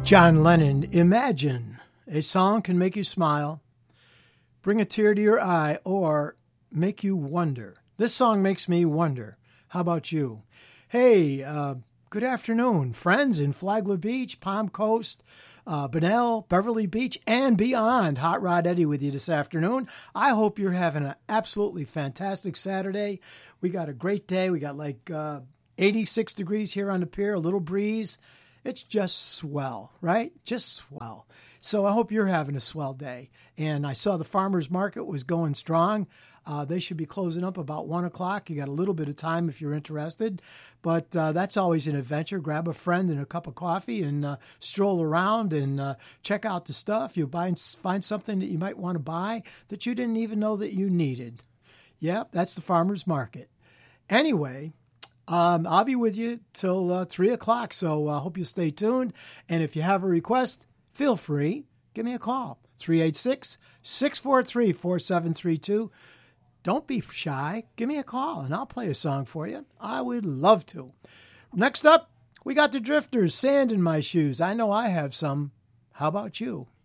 John Lennon, Imagine. A song can make you smile, bring a tear to your eye, or make you wonder. This song makes me wonder. How about you? Hey, good afternoon, friends in Flagler Beach, Palm Coast, Bunnell, Beverly Beach, and beyond. Hot Rod Eddie with you this afternoon. I hope you're having an absolutely fantastic Saturday. We got a great day. We got like 86 degrees here on the pier, a little breeze. It's just swell, right? Just swell. So I hope you're having a swell day. And I saw the farmer's market was going strong. They should be closing up about 1 o'clock. You got a little bit of time if you're interested. But that's always an adventure. Grab a friend and a cup of coffee and stroll around and check out the stuff. You'll find something that you might want to buy that you didn't even know that you needed. Yep, that's the farmer's market. Anyway, I'll be with you till 3 o'clock, so I hope you stay tuned. And if you have a request, feel free. Give me a call, 386-643-4732. Don't be shy. Give me a call, and I'll play a song for you. I would love to. Next up, we got the Drifters, Sand in My Shoes. I know I have some. How about you?